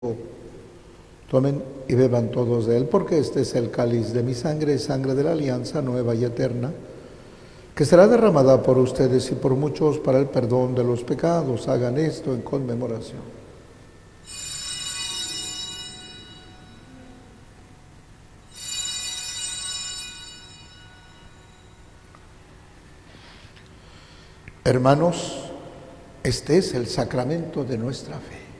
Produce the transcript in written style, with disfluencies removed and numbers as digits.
Tomen y beban todos de él, porque este es el cáliz de mi sangre, sangre de la alianza nueva y eterna, que será derramada por ustedes y por muchos para el perdón de los pecados. Hagan esto en conmemoración. Hermanos, este es el sacramento de nuestra fe.